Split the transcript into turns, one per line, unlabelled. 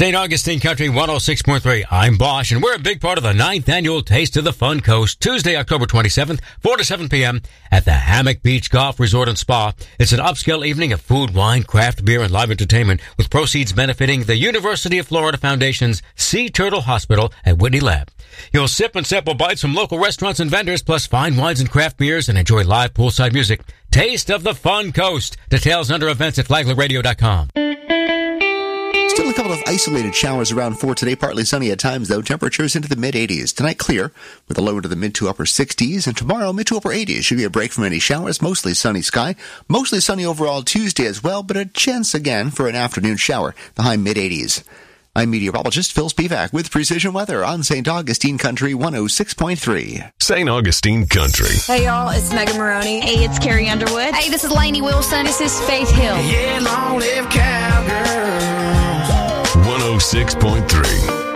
St. Augustine Country 106.3. I'm Bosch, and we're a big part of the 9th annual Taste of the Fun Coast, Tuesday, October 27th, 4 to 7 p.m. at the Hammock Beach Golf Resort and Spa. It's an upscale evening of food, wine, craft beer, and live entertainment, with proceeds benefiting the University of Florida Foundation's Sea Turtle Hospital at Whitney Lab. You'll sip and sample bites from local restaurants and vendors, plus fine wines and craft beers, and enjoy live poolside music. Taste of the Fun Coast. Details under events at flaglerradio.com.
Still a couple of isolated showers around for today. Partly sunny at times, though. Temperatures into the mid-80s. Tonight, clear, with a low into the mid to upper 60s. And tomorrow, mid to upper 80s. Should be a break from any showers. Mostly sunny sky. Mostly sunny overall Tuesday as well, but a chance again for an afternoon shower. The high mid-80s. I'm meteorologist Phil Spivak with Precision Weather on St. Augustine Country 106.3.
St. Augustine Country.
Hey, y'all, it's Megan Maroney.
Hey, it's Carrie Underwood.
Hey, this is Lainey Wilson.
This is Faith Hill.
Yeah, long live cowgirl.
106.3.